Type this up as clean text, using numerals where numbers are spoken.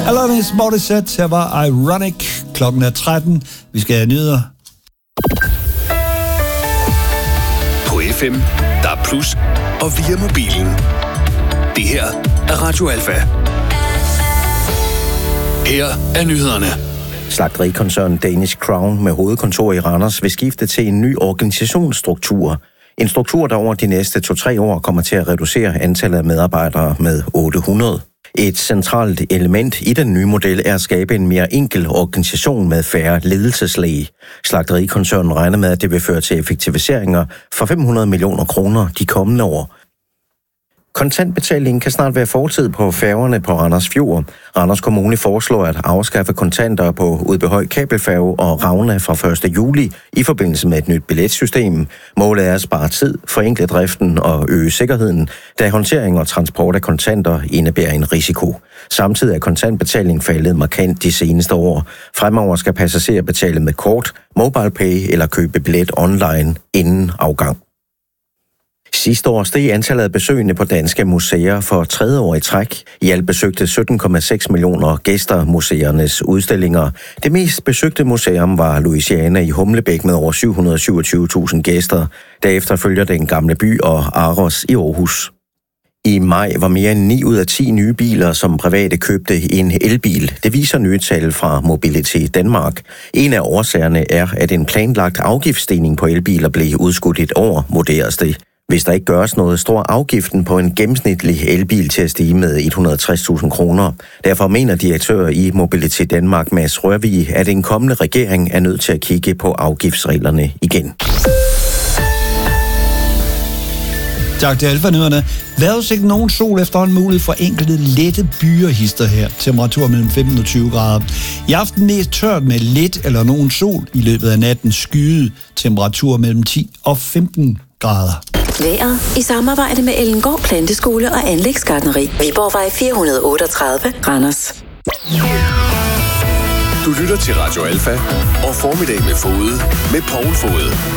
Alanis Morissette, her var Ironic. Klokken er 13. Vi skal have nyheder. På FM, der er plus, og via mobilen. Det her er Radio Alfa. Her er nyhederne. Slagterikoncernen Danish Crown med hovedkontor i Randers vil skifte til en ny organisationsstruktur. En struktur, der over de næste 2-3 år kommer til at reducere antallet af medarbejdere med 800. Et centralt element i den nye model er at skabe en mere enkel organisation med færre ledelseslag. Slagterikoncernen regner med, at det vil føre til effektiviseringer for 500 millioner kroner de kommende år. Kontantbetalingen kan snart være fortid på færgerne på Randers Fjord. Randers Kommune foreslår at afskaffe kontanter på Udbehøj Kabelfærge og Ravna fra 1. juli i forbindelse med et nyt billetsystem. Målet er at spare tid, forenkle driften og øge sikkerheden, da håndtering og transport af kontanter indebærer en risiko. Samtidig er kontantbetaling faldet markant de seneste år. Fremover skal passagerer betale med kort, MobilePay eller købe billet online inden afgang. Sidste år steg antallet af besøgende på danske museer for 3. år i træk. I alt besøgte 17,6 millioner gæster museernes udstillinger. Det mest besøgte museum var Louisiana i Humlebæk med over 727.000 gæster. Derefter følger Den Gamle By og Aros i Aarhus. I maj var mere end 9 ud af 10 nye biler, som private købte, en elbil. Det viser nye tal fra Mobility Danmark. En af årsagerne er, at en planlagt afgiftsstigning på elbiler blev udskudt et år, vurderes det. Hvis der ikke gøres noget, står afgiften på en gennemsnitlig elbil til at stige med 160.000 kroner. Derfor mener direktør i Mobility Danmark, Mads Rørvig, at en kommende regering er nødt til at kigge på afgiftsreglerne igen. Tak til Alfa-nyhederne. Vejrudsigt nogen sol efterhånden muligt for enkelte lette byerhister her. Temperatur mellem 15 og 20 grader. I aften mest tørt med lidt eller nogen sol. I løbet af natten skyet. Temperatur mellem 10 og 15 grader. Vejret i samarbejde med Ellengård Planteskole og Anlægsgartneri. Viborgvej 438, Randers. Du lytter til Radio Alfa og Formiddag med Fode med Poul Fode.